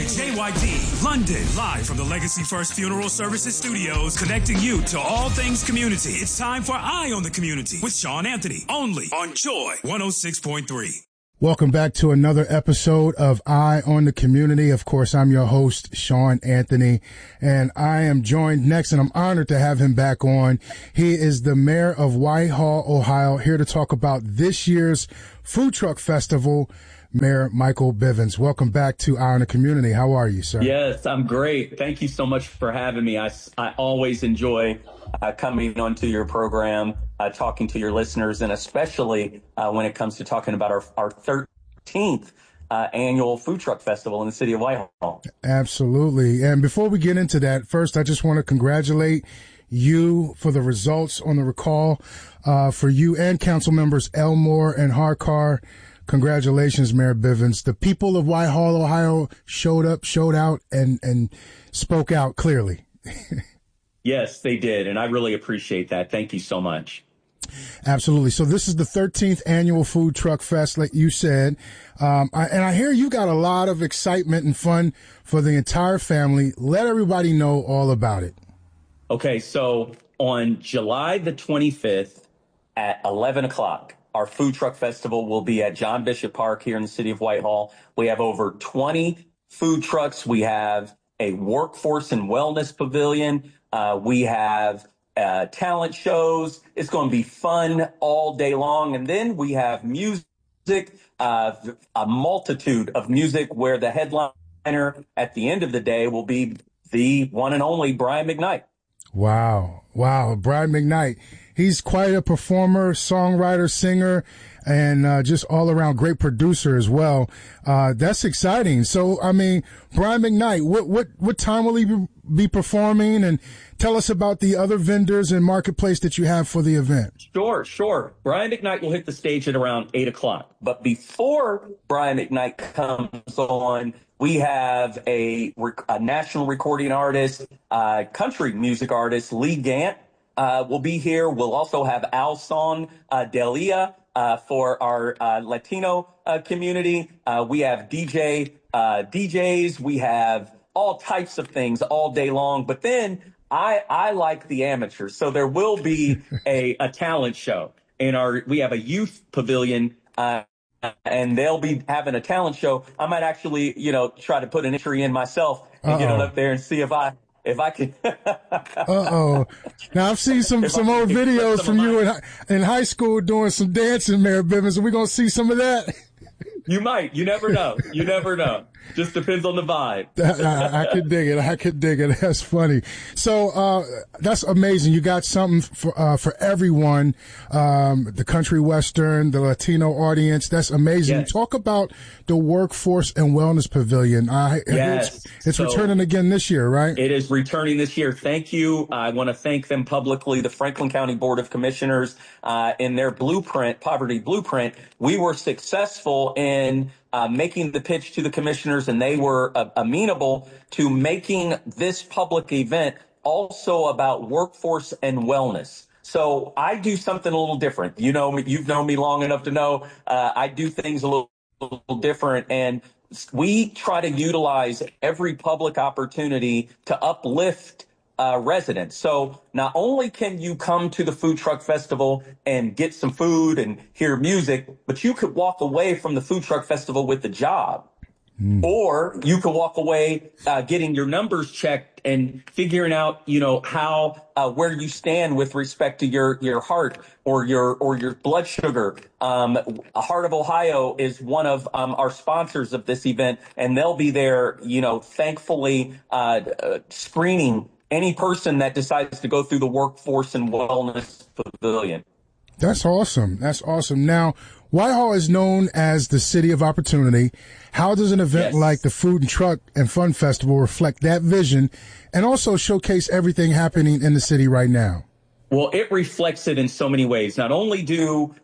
WJYD, London, live from the Legacy First Funeral Services Studios, connecting you to all things community. It's time for Eye on the Community with Sean Anthony, only on Joy 106.3. Welcome back to another episode of Eye on the Community. Of course, I'm your host, Sean Anthony, and I am joined next, and I'm honored to have him back on. He is the mayor of Whitehall, Ohio, here to talk about this year's Food Truck Festival. Mayor Michael Bivens, welcome back to Eye on the Community. How are you, sir? Yes, I'm great. Thank you so much for having me. I always enjoy coming onto your program, talking to your listeners, and especially when it comes to talking about our 13th annual Food Truck Festival in the city of Whitehall. Absolutely. And before we get into that, first, I just want to congratulate you for the results on the recall for you and council members Elmore and Harkar. Congratulations, Mayor Bivens. The people of Whitehall, Ohio showed up, showed out, and spoke out clearly. Yes, they did, and I really appreciate that. Thank you so much. Absolutely. So this is the 13th annual Food Truck Fest, like you said. And I hear you got a lot of excitement and fun for the entire family. Let everybody know all about it. Okay, so on July the 25th at 11 o'clock, our Food Truck Festival will be at John Bishop Park here in the city of Whitehall. We have over 20 food trucks. We have a workforce and wellness pavilion. We have talent shows. It's going to be fun all day long. And then we have music, a multitude of music where the headliner at the end of the day will be the one and only Brian McKnight. Wow. Brian McKnight. He's quite a performer, songwriter, singer, and just all around great producer as well. That's exciting. So, I mean, Brian McKnight, what time will he be performing? And tell us about the other vendors and marketplace that you have for the event. Sure. Brian McKnight will hit the stage at around 8 o'clock. But before Brian McKnight comes on, we have a national recording artist, country music artist, Lee Gant. Will be here. We'll also have Alson Delia for our Latino community. We have DJs. We have all types of things all day long. But then I like the amateurs, so there will be a talent show we have a youth pavilion. And they'll be having a talent show. I might actually, try to put an entry in myself and get on up there and see if I can. Now I've seen some old videos from you in high school doing some dancing, Mayor Bivens. Are we going to see some of that? You might. You never know. Just depends on the vibe. I could dig it. That's funny. So, that's amazing. You got something for everyone. The country western, the Latino audience. That's amazing. Yes. Talk about the Workforce and Wellness Pavilion. Yes. It's returning again this year, right? It is returning this year. Thank you. I want to thank them publicly, the Franklin County Board of Commissioners, in their poverty blueprint. We were successful in making the pitch to the commissioners, and they were amenable to making this public event also about workforce and wellness. So I do something a little different. You've known me long enough to know I do things a little different, and we try to utilize every public opportunity to uplift residents. So not only can you come to the Food Truck Festival and get some food and hear music, but you could walk away from the Food Truck Festival with a job. Or you could walk away getting your numbers checked and figuring out, how where you stand with respect to your heart or your blood sugar. Heart of Ohio is one of our sponsors of this event, and they'll be there, thankfully screening any person that decides to go through the Workforce and Wellness Pavilion. That's awesome. Now, Whitehall is known as the City of Opportunity. How does an event like the Food and Truck and Fun Festival reflect that vision and also showcase everything happening in the city right now? Well, it reflects it in so many ways. Not only do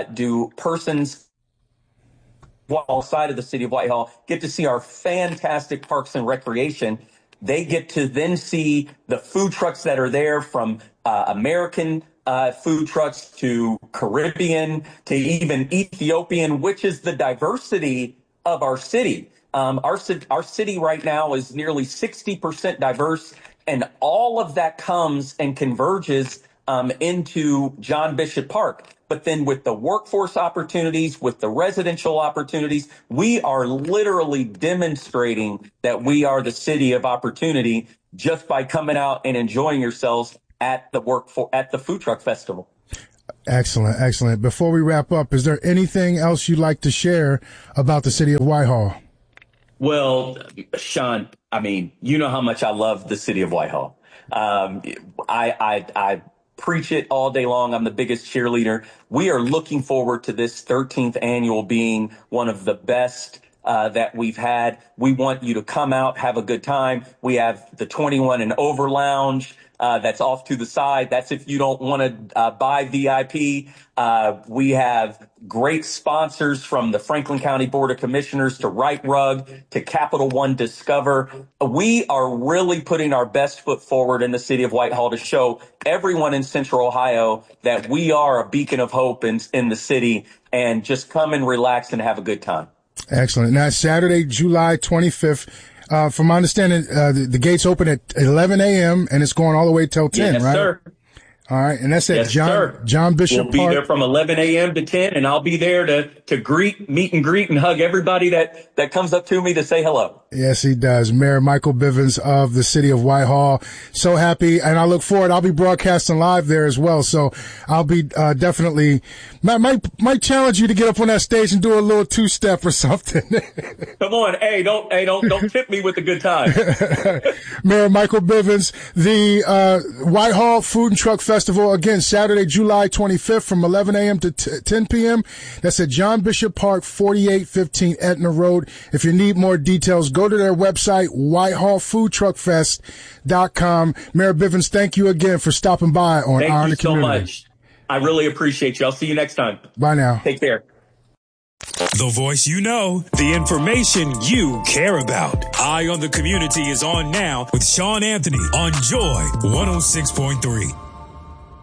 persons outside of the city of Whitehall get to see our fantastic parks and recreation, they get to then see the food trucks that are there, from American food trucks to Caribbean to even Ethiopian, which is the diversity of our city. Our city right now is nearly 60% diverse, and all of that comes and converges into John Bishop Park. But then with the workforce opportunities, with the residential opportunities, we are literally demonstrating that we are the city of opportunity just by coming out and enjoying yourselves at the food truck festival. Excellent, excellent. Before we wrap up, is there anything else you'd like to share about the city of Whitehall? Well, Sean, I mean, you know how much I love the city of Whitehall. I preach it all day long. I'm the biggest cheerleader. We are looking forward to this 13th annual being one of the best that we've had. We want you to come out, have a good time. We have the 21 and over lounge. That's off to the side. That's if you don't want to buy VIP. We have great sponsors from the Franklin County Board of Commissioners to Right Rug to Capital One Discover. We are really putting our best foot forward in the city of Whitehall to show everyone in Central Ohio that we are a beacon of hope in the city, and just come and relax and have a good time. Excellent. Now, Saturday, July 25th. From my understanding, the gates open at 11 a.m. and it's going all the way till 10, yes, right? Sir. All right. And that's at Yes, John Bishop Park. We'll be there from 11 a.m. to 10, and I'll be there to meet and greet and hug everybody that comes up to me to say hello. Yes, he does. Mayor Michael Bivens of the city of Whitehall. So happy. And I look forward. I'll be broadcasting live there as well. So I'll be, definitely might challenge you to get up on that stage and do a little two-step or something. Come on. Hey, don't tip me with a good time. Mayor Michael Bivens, the, Whitehall Food and Truck Festival, again, Saturday, July 25th from 11 a.m. to 10 p.m. That's at John Bishop Park, 4815 Etna Road. If you need more details, go to their website, whitehallfoodtruckfest.com. Mayor Bivens, thank you again for stopping by on Eye on the Community. Thank you so much. I really appreciate you. I'll see you next time. Bye now. Take care. The voice you know, the information you care about. Eye on the Community is on now with Sean Anthony on Joy 106.3.